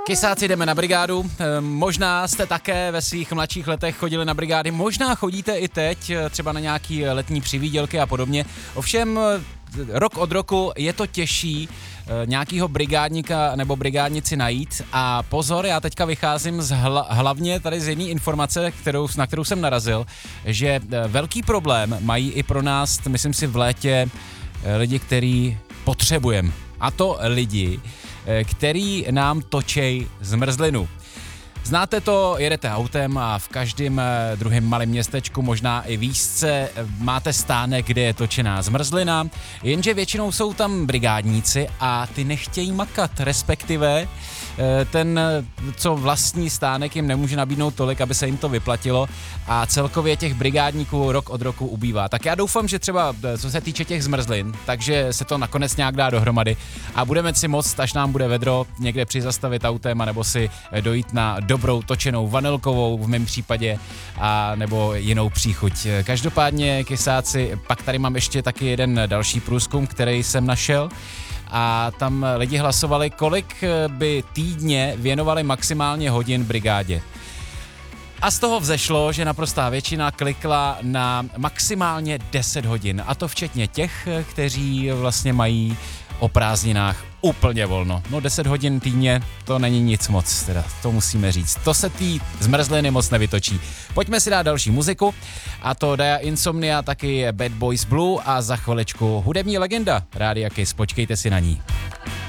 Kysáci, jdeme na brigádu. Možná jste také ve svých mladších letech chodili na brigády, možná chodíte i teď, třeba na nějaký letní přivídělky a podobně. Ovšem, rok od roku je to těžší nějakýho brigádníka nebo brigádnici najít a pozor, já teďka vycházím hlavně tady z jedné informace, na kterou jsem narazil, že velký problém mají i pro nás, myslím si v létě, lidi, který potřebujeme. A to lidi, který nám točej zmrzlinu. Znáte to, jedete autem a v každém druhém malém městečku, možná i výšce, máte stánek, kde je točená zmrzlina, jenže většinou jsou tam brigádníci a ty nechtějí makat, respektive ten, co vlastní stánek, jim nemůže nabídnout tolik, aby se jim to vyplatilo a celkově těch brigádníků rok od roku ubývá. Tak já doufám, že třeba co se týče těch zmrzlin, takže se to nakonec nějak dá dohromady a budeme si moct, až nám bude vedro, někde přizastavit autem, anebo si dojít na dobrou točenou vanilkovou v mém případě a nebo jinou příchuť. Každopádně, kysáci, pak tady mám ještě taky jeden další průzkum, který jsem našel a tam lidi hlasovali, kolik by týdně věnovali maximálně hodin brigádě. A z toho vzešlo, že naprostá většina klikla na maximálně 10 hodin. A to včetně těch, kteří vlastně mají o prázdninách úplně volno. No 10 hodin týdně, to není nic moc, teda to musíme říct. To se tý zmrzliny moc nevytočí. Pojďme si dát další muziku a to Dia Insomnia, taky Bad Boys Blue a za chviličku hudební legenda Rádia Kiss, počkejte si na ní.